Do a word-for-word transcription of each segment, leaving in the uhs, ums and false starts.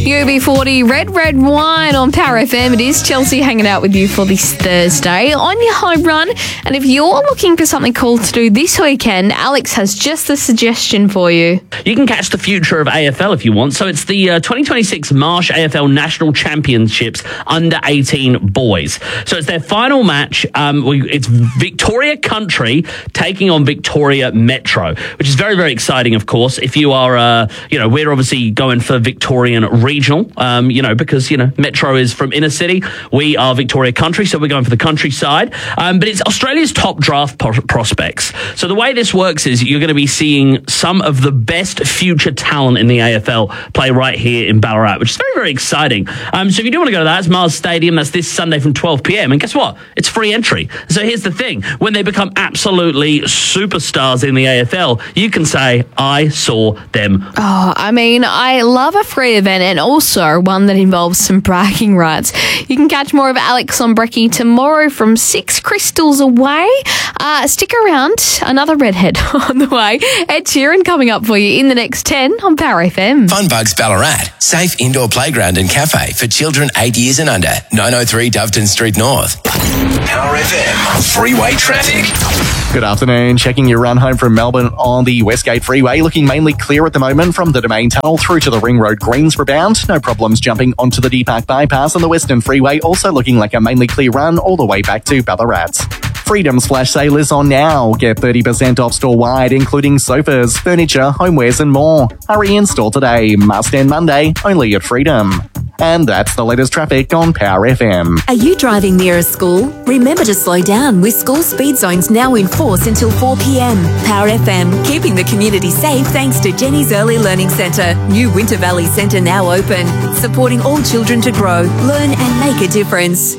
U B forty, Red Red Wine on Power F M. It is Chelsea hanging out with you for this Thursday on your home run. And if you're looking for something cool to do this weekend, Alex has just the suggestion for you. You can catch the future of A F L if you want. So it's the uh, twenty twenty-six Marsh A F L National Championships under eighteen boys. So it's their final match. Um, it's Victoria Country taking on Victoria Metro, which is very, very exciting, of course. If you are, uh, you know, we're obviously going for Victorian Regional, um, you know, because, you know, Metro is from inner city. We are Victoria Country, so we're going for the countryside. Um, but it's Australia's top draft pro- prospects. So the way this works is you're going to be seeing some of the best future talent in the A F L play right here in Ballarat, which is very, very exciting. Um, so if you do want to go to that, it's Mars Stadium. That's this Sunday from twelve p.m. And guess what? It's free entry. So here's the thing. When they become absolutely superstars in the A F L, you can say, I saw them. Oh, I mean, I love a free event and also one that involves some bragging rights. You can catch more of Alex on Brekkie tomorrow from six crystals away. Uh, stick around. Another redhead on the way. Ed Sheeran coming up for you in the next ten on Power F M. Funbugs Ballarat. Safe indoor playground and cafe for children eight years and under. nine oh three Doveton Street North. Power F M. Freeway traffic. Good afternoon. Checking your run home from Melbourne on the Westgate Freeway. Looking mainly clear at the moment from the Domain Tunnel through to the Ring Road Greensborough bound. No problems jumping onto the Deepak Bypass on the Western Freeway. Also looking like a mainly clear run all the way back to Ballarat. Freedom's flash sale is on now. Get thirty percent off store-wide, including sofas, furniture, homewares and more. Hurry in store today. Must end Monday, only at Freedom. And that's the latest traffic on Power F M. Are you driving near a school? Remember to slow down with school speed zones now in force until four p.m. Power F M, keeping the community safe thanks to Jenny's Early Learning Centre. New Winter Valley Centre now open, supporting all children to grow, learn and make a difference.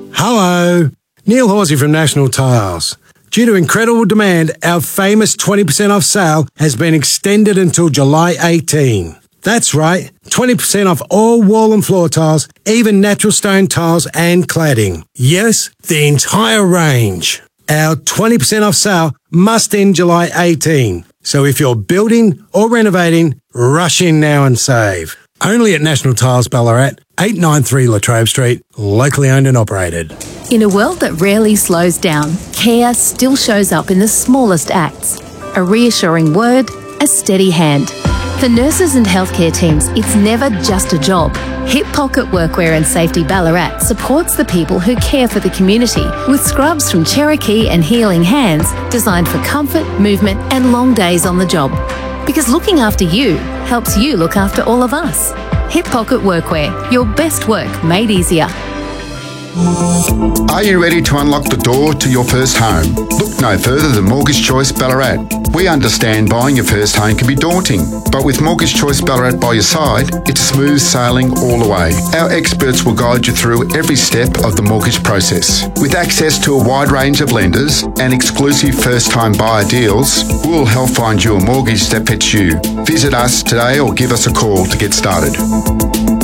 Hello, Neil Horsey from National Tiles. Due to incredible demand, our famous twenty percent off sale has been extended until July eighteenth. That's right, twenty percent off all wall and floor tiles, even natural stone tiles and cladding. Yes, the entire range. Our twenty percent off sale must end July eighteenth. So if you're building or renovating, rush in now and save. Only at National Tiles Ballarat, eight ninety-three Latrobe Street, locally owned and operated. In a world that rarely slows down, care still shows up in the smallest acts. A reassuring word, a steady hand. For nurses and healthcare teams, it's never just a job. Hip Pocket Workwear and Safety Ballarat supports the people who care for the community with scrubs from Cherokee and Healing Hands designed for comfort, movement and long days on the job. Because looking after you helps you look after all of us. Hip Pocket Workwear, your best work made easier. Are you ready to unlock the door to your first home? Look no further than Mortgage Choice Ballarat. We understand buying your first home can be daunting, but with Mortgage Choice Ballarat by your side, it's smooth sailing all the way. Our experts will guide you through every step of the mortgage process. With access to a wide range of lenders and exclusive first-time buyer deals, we'll help find you a mortgage that fits you. Visit us today or give us a call to get started.